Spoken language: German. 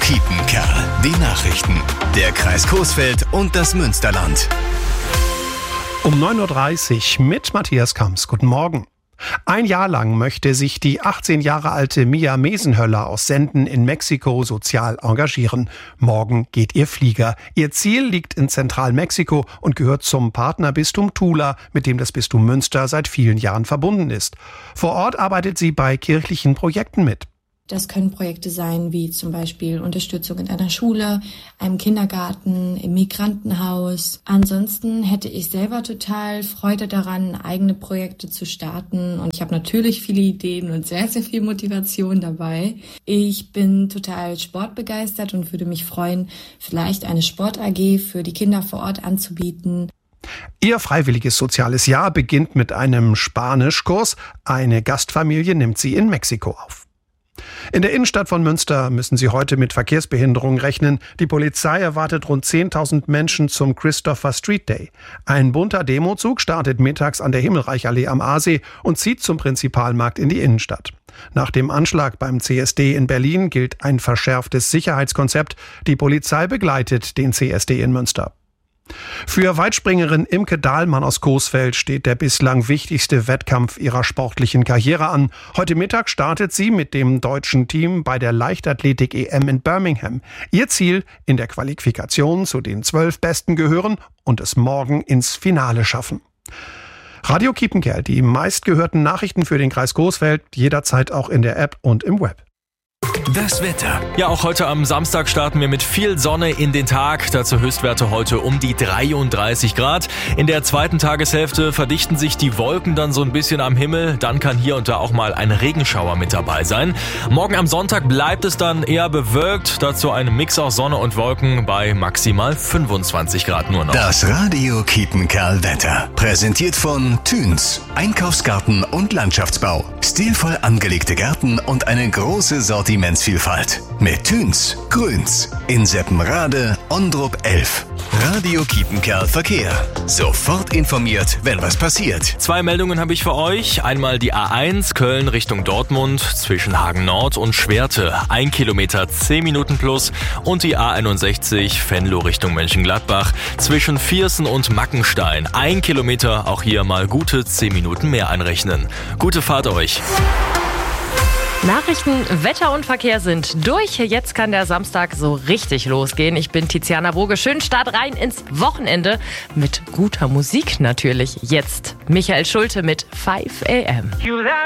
Kiepenkerl. Die Nachrichten. Der Kreis Coesfeld und das Münsterland. Um 9.30 Uhr mit Matthias Kamps. Guten Morgen. Ein Jahr lang möchte sich die 18 Jahre alte Mia Mesenhöller aus Senden in Mexiko sozial engagieren. Morgen geht ihr Flieger. Ihr Ziel liegt in Zentralmexiko und gehört zum Partnerbistum Tula, mit dem das Bistum Münster seit vielen Jahren verbunden ist. Vor Ort arbeitet sie bei kirchlichen Projekten mit. Das können Projekte sein wie zum Beispiel Unterstützung in einer Schule, einem Kindergarten, im Migrantenhaus. Ansonsten hätte ich selber total Freude daran, eigene Projekte zu starten. Und ich habe natürlich viele Ideen und sehr, sehr viel Motivation dabei. Ich bin total sportbegeistert und würde mich freuen, vielleicht eine Sport-AG für die Kinder vor Ort anzubieten. Ihr freiwilliges soziales Jahr beginnt mit einem Spanischkurs. Eine Gastfamilie nimmt sie in Mexiko auf. In der Innenstadt von Münster müssen Sie heute mit Verkehrsbehinderung rechnen. Die Polizei erwartet rund 10.000 Menschen zum Christopher Street Day. Ein bunter Demozug startet mittags an der Himmelreichallee am Aasee und zieht zum Prinzipalmarkt in die Innenstadt. Nach dem Anschlag beim CSD in Berlin gilt ein verschärftes Sicherheitskonzept. Die Polizei begleitet den CSD in Münster. Für Weitspringerin Imke Dahlmann aus Coesfeld steht der bislang wichtigste Wettkampf ihrer sportlichen Karriere an. Heute Mittag startet sie mit dem deutschen Team bei der Leichtathletik-EM in Birmingham. Ihr Ziel: in der Qualifikation zu den 12 Besten gehören und es morgen ins Finale schaffen. Radio Kiepenkerl, die meistgehörten Nachrichten für den Kreis Coesfeld, jederzeit auch in der App und im Web. Das Wetter. Ja, auch heute am Samstag starten wir mit viel Sonne in den Tag. Dazu Höchstwerte heute um die 33 Grad. In der zweiten Tageshälfte verdichten sich die Wolken dann so ein bisschen am Himmel. Dann kann hier und da auch mal ein Regenschauer mit dabei sein. Morgen am Sonntag bleibt es dann eher bewölkt. Dazu ein Mix aus Sonne und Wolken bei maximal 25 Grad nur noch. Das Radio Kiepenkerl Wetter. Präsentiert von Thüns. Einkaufsgarten und Landschaftsbau. Stilvoll angelegte Gärten und eine große Sortimentsvielfalt. Mit Thüns, Grüns, in Seppenrade, Ondrup 11. Radio Kiepenkerl Verkehr. Sofort informiert, wenn was passiert. 2 Meldungen habe ich für euch. Einmal die A1 Köln Richtung Dortmund zwischen Hagen Nord und Schwerte. 1 Kilometer 10 Minuten plus. Und die A61 Venlo Richtung Mönchengladbach zwischen Viersen und Mackenstein. 1 Kilometer, auch hier mal gute 10 Minuten mehr einrechnen. Gute Fahrt euch. Nachrichten, Wetter und Verkehr sind durch. Jetzt kann der Samstag so richtig losgehen. Ich bin Tiziana Boge. Schönen Start rein ins Wochenende mit guter Musik natürlich. Jetzt Michael Schulte mit 5 AM.